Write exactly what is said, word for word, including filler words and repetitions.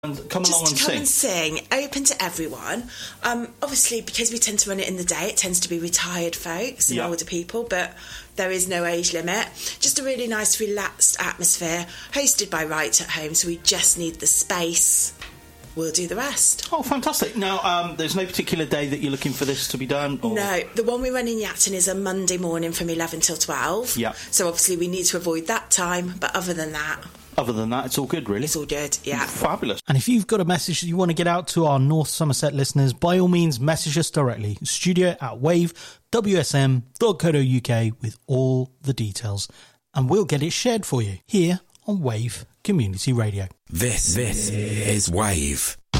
And come Just along and to come sing. and sing, open to everyone. Um, obviously, because we tend to run it in the day, it tends to be retired folks and Yeah. older people, but there is no age limit. Just a really nice, relaxed atmosphere, hosted by Right at Home, so we just need the space. We'll do the rest. Oh, fantastic. Now, um, there's no particular day that you're looking for this to be done? Or... No, the one we run in Yapton is a Monday morning from eleven till twelve. Yeah. So obviously we need to avoid that time, but other than that... Other than that, it's all good, really. It's all good, yeah. Fabulous. And if you've got a message that you want to get out to our North Somerset listeners, by all means, message us directly. Studio at wave w s m dot co dot u k with all the details. And we'll get it shared for you here on Wave Community Radio. This, this is Wave.